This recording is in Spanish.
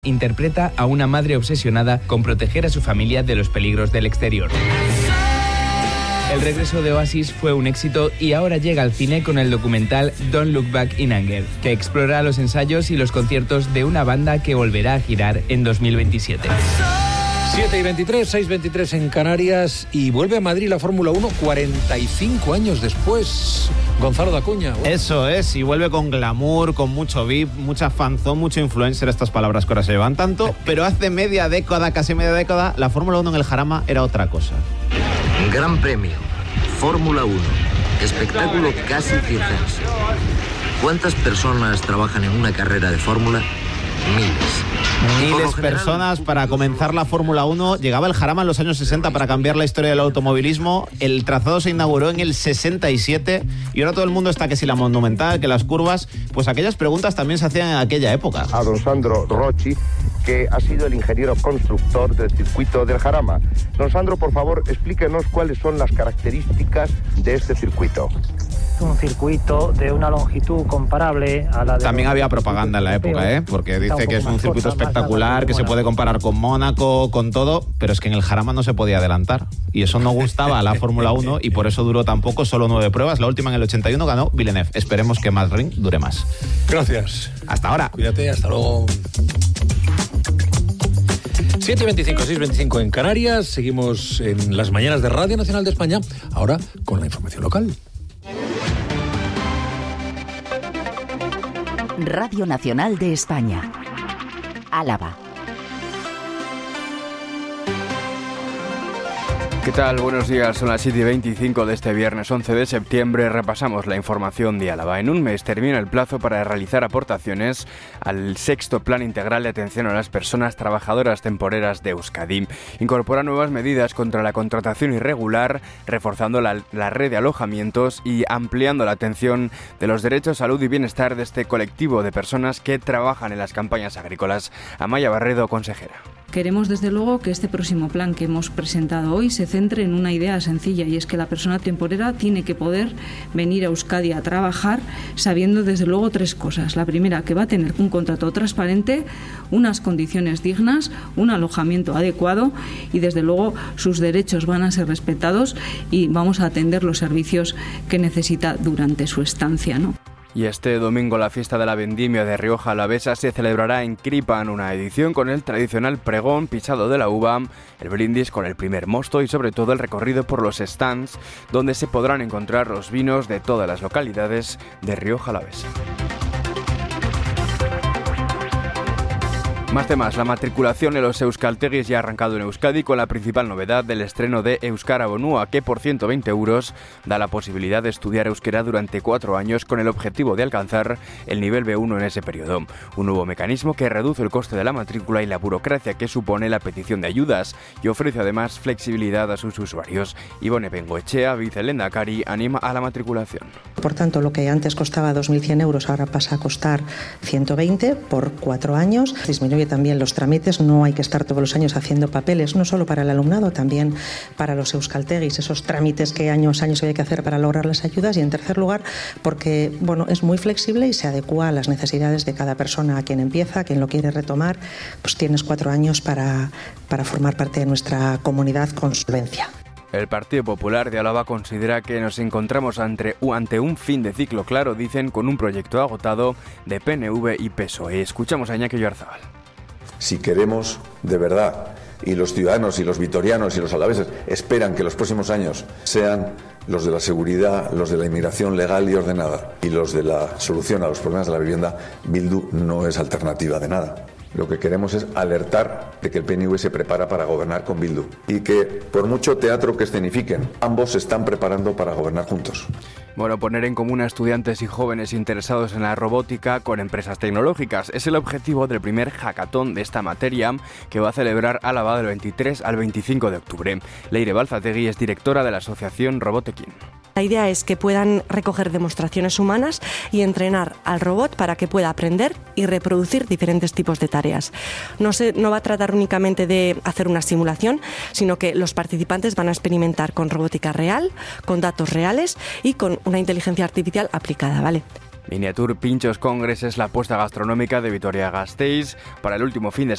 interpreta a una madre obsesionada con proteger a su familia de los peligros del exterior. El regreso de Oasis fue un éxito y ahora llega al cine con el documental Don't Look Back in Anger, que explora los ensayos y los conciertos de una banda que volverá a girar en 2027. 7:23, 6:23 en Canarias y vuelve a Madrid la Fórmula 1 45 años después. Gonzalo de Acuña. Eso es, y vuelve con glamour, con mucho VIP, mucha fanzón, mucho influencer, estas palabras que ahora se llevan tanto, pero hace media década, casi media década, la Fórmula 1 en el Jarama era otra cosa. Gran Premio, Fórmula 1, espectáculo casi circense. ¿Cuántas personas trabajan en una carrera de Fórmula? Miles de personas para comenzar la Fórmula 1. Llegaba el Jarama en los años 60 para cambiar la historia del automovilismo. El trazado se inauguró en el 67 y ahora todo el mundo está que si la monumental, que las curvas. Pues aquellas preguntas también se hacían en aquella época. A don Sandro Rocci, que ha sido el ingeniero constructor del circuito del Jarama. Don Sandro, por favor, explíquenos cuáles son las características de este circuito. Un circuito de una longitud comparable a la de... También había propaganda en la época, porque dice que es un circuito espectacular, que se puede comparar con Mónaco, con todo, pero es que en el Jarama no se podía adelantar. Y eso no gustaba a la Fórmula 1 y por eso duró tan poco, solo 9 pruebas. La última en el 81 ganó Villeneuve. Esperemos que más ring dure más. Gracias. Hasta ahora. Cuídate, hasta luego. 7:25, 6:25 en Canarias. Seguimos en las mañanas de Radio Nacional de España, ahora con la información local. Radio Nacional de España. Álava. ¿Qué tal? Buenos días, son las 7:25 de este viernes 11 de septiembre. Repasamos la información de Álava. En un mes termina el plazo para realizar aportaciones al sexto Plan Integral de Atención a las Personas Trabajadoras Temporeras de Euskadi. Incorpora nuevas medidas contra la contratación irregular, reforzando la red de alojamientos y ampliando la atención de los derechos, salud y bienestar de este colectivo de personas que trabajan en las campañas agrícolas. Amaya Barredo, consejera. Queremos, desde luego, que este próximo plan que hemos presentado hoy se centre en una idea sencilla, y es que la persona temporera tiene que poder venir a Euskadi a trabajar sabiendo, desde luego, 3 cosas. La primera, que va a tener un contrato transparente, unas condiciones dignas, un alojamiento adecuado y, desde luego, sus derechos van a ser respetados y vamos a atender los servicios que necesita durante su estancia, ¿no? Y este domingo la fiesta de la vendimia de Rioja Alavesa se celebrará en Cripan, una edición con el tradicional pregón pisado de la uva, el brindis con el primer mosto y sobre todo el recorrido por los stands donde se podrán encontrar los vinos de todas las localidades de Rioja Alavesa. Más temas, la matriculación en los euskaltegis ya ha arrancado en Euskadi con la principal novedad del estreno de Euskara Bonua, que por 120 euros da la posibilidad de estudiar euskera durante 4 años con el objetivo de alcanzar el nivel B1 en ese periodo. Un nuevo mecanismo que reduce el coste de la matrícula y la burocracia que supone la petición de ayudas y ofrece además flexibilidad a sus usuarios. Ivone Bengoechea, vicelehendakari, anima a la matriculación. Por tanto, lo que antes costaba 2.100 euros ahora pasa a costar 120 por 4 años. Disminuye también los trámites, no hay que estar todos los años haciendo papeles, no solo para el alumnado, también para los euskaltegis, esos trámites que años había que hacer para lograr las ayudas. Y en tercer lugar, porque es muy flexible y se adecua a las necesidades de cada persona, a quien empieza, a quien lo quiere retomar, pues tienes 4 años para formar parte de nuestra comunidad con solvencia. El Partido Popular de Álava considera que nos encontramos ante un fin de ciclo claro, dicen, con un proyecto agotado de PNV y PSOE. Escuchamos a Iñaki Oyarzabal. Si queremos de verdad, y los ciudadanos y los vitorianos y los alaveses esperan que los próximos años sean los de la seguridad, los de la inmigración legal y ordenada y los de la solución a los problemas de la vivienda, Bildu no es alternativa de nada. Lo que queremos es alertar de que el PNV se prepara para gobernar con Bildu y que, por mucho teatro que escenifiquen, ambos se están preparando para gobernar juntos. Bueno, poner en común a estudiantes y jóvenes interesados en la robótica con empresas tecnológicas es el objetivo del primer hackathon de esta materia que va a celebrar Álava del 23 al 25 de octubre. Leire Balzategui es directora de la asociación Robotekin. La idea es que puedan recoger demostraciones humanas y entrenar al robot para que pueda aprender y reproducir diferentes tipos de tareas. No va a tratar únicamente de hacer una simulación, sino que los participantes van a experimentar con robótica real, con datos reales y con una inteligencia artificial aplicada, ¿vale? Miniature Pinchos Congress es la apuesta gastronómica de Vitoria-Gasteiz para el último fin de semana